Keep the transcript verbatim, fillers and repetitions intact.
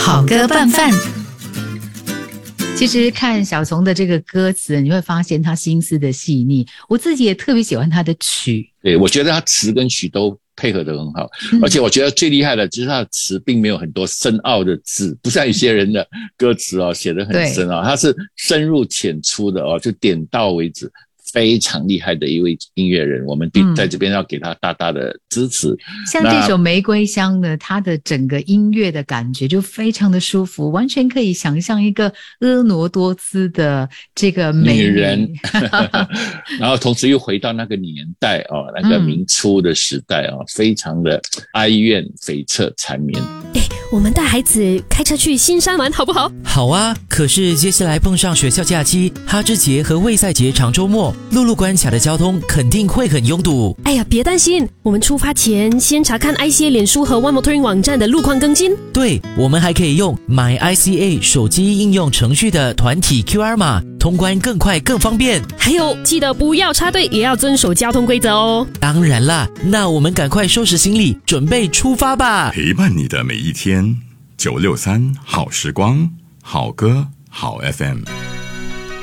好歌拌饭。其实看小丛的这个歌词，你会发现他心思的细腻。我自己也特别喜欢他的曲， 对，我觉得他词跟曲都配合得很好，嗯、而且我觉得最厉害的就是他的词并没有很多深奥的字，不像一些人的歌词哦写得很深哦，他是深入浅出的哦，就点到为止。非常厉害的一位音乐人，我们在这边要给他大大的支持。嗯、 像这首《玫瑰香》呢，它的整个音乐的感觉就非常的舒服，完全可以想象一个婀娜多姿的这个美女女人，然后同时又回到那个年代哦，那个明初的时代哦，嗯、非常的哀怨悱恻缠绵。 哎，我们带孩子开车去新山玩好不好？ 好啊，可是接下来碰上学校假期、哈芝节和卫赛节长周末，陆路关卡的交通肯定会很拥堵。 哎呀，别担心，我们出发前先查看 I C A 脸书和 One Motoring 网站的路况更新。 对，我们还可以用 My I C A 手机应用程序的团体 Q R 码，通关更快更方便。 还有，记得不要插队，也要遵守交通规则哦。 当然啦，那我们赶快收拾行李，准备出发吧。 陪伴你的每一天，九六三好时光，好歌好 F M。